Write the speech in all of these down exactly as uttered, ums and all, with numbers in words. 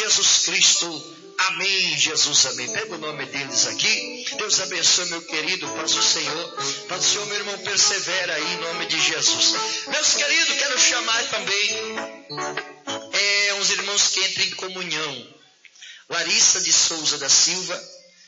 Jesus Cristo. Amém, Jesus, amém. Pega o nome deles aqui. Deus abençoe, meu querido. Paz do Senhor. Paz do Senhor, meu irmão, persevera aí em nome de Jesus. Meus queridos, quero chamar também é, uns irmãos que entrem em comunhão. Larissa de Souza da Silva,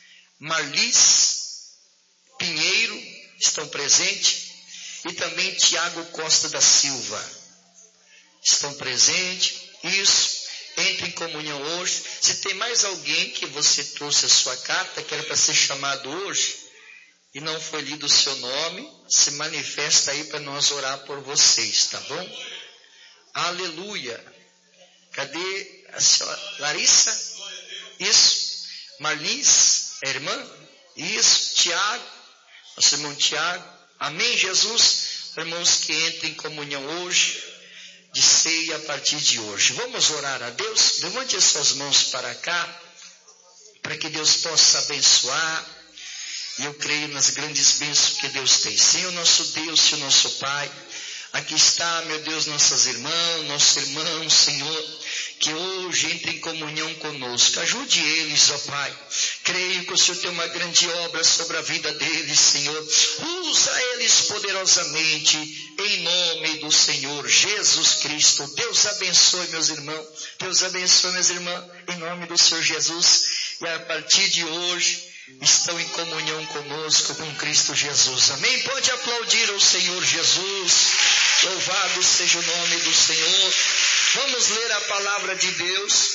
Marlis Pinheiro estão presentes. E também Tiago Costa da Silva estão presentes. Isso. Entre em comunhão hoje. Se tem mais alguém que você trouxe a sua carta, que era para ser chamado hoje, e não foi lido o seu nome, se manifesta aí para nós orar por vocês, tá bom? Aleluia. Cadê a senhora? Larissa? Isso. Marlis, a irmã? Isso. Tiago, nosso irmão Tiago. Amém, Jesus? Irmãos que entrem em comunhão hoje, de ceia a partir de hoje. Vamos orar a Deus? Levante as suas mãos para cá, para que Deus possa abençoar. E eu creio nas grandes bênçãos que Deus tem. Senhor, nosso Deus, Senhor, nosso Pai, aqui está, meu Deus, nossas irmãs, nossos irmãos, Senhor, que hoje entrem em comunhão conosco. Ajude eles, ó Pai. Creio que o Senhor tem uma grande obra sobre a vida deles, Senhor. Usa eles poderosamente, em nome do Senhor Jesus Cristo. Deus abençoe, meus irmãos. Deus abençoe, meus irmãos, em nome do Senhor Jesus. E a partir de hoje, estão em comunhão conosco, com Cristo Jesus. Amém? Pode aplaudir ao Senhor Jesus. Louvado seja o nome do Senhor. Vamos ler a palavra de Deus.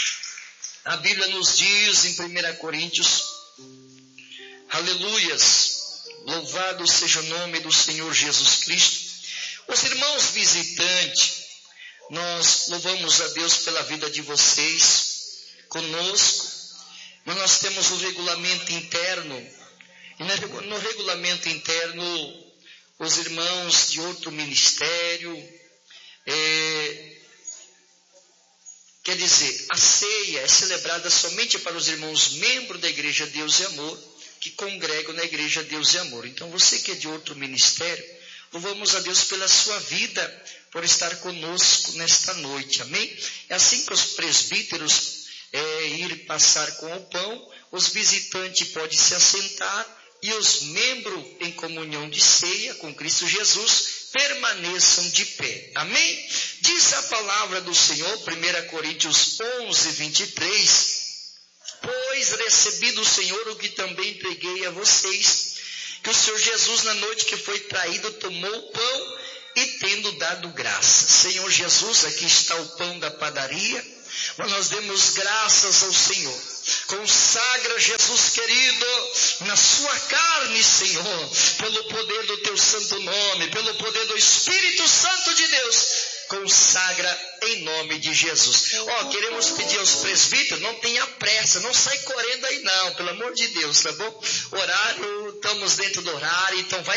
A Bíblia nos diz em primeira Coríntios, aleluias, louvado seja o nome do Senhor Jesus Cristo. Os irmãos visitantes, nós louvamos a Deus pela vida de vocês conosco, mas nós temos o regulamento interno, e no regulamento interno, os irmãos de outro ministério, é, quer dizer, a ceia é celebrada somente para os irmãos membros da Igreja Deus e Amor, que congregam na Igreja Deus e Amor. Então você que é de outro ministério, louvamos a Deus pela sua vida, por estar conosco nesta noite, amém? É assim que os presbíteros é, ir passar com o pão, os visitantes podem se assentar, e os membros em comunhão de ceia com Cristo Jesus permaneçam de pé. Amém? Diz a palavra do Senhor, primeira Coríntios onze, vinte e três, pois recebi do Senhor o que também entreguei a vocês, que o Senhor Jesus, na noite que foi traído, tomou o pão e tendo dado graça. Senhor Jesus, aqui está o pão da padaria, mas nós demos graças ao Senhor. Consagra, Jesus querido, na sua carne, Senhor, pelo poder do teu santo nome, pelo poder do Espírito Santo de Deus. Consagra em nome de Jesus. Ó, oh, queremos pedir aos presbíteros, não tenha pressa, não sai correndo aí não, pelo amor de Deus, tá bom? Horário, estamos dentro do horário, então vai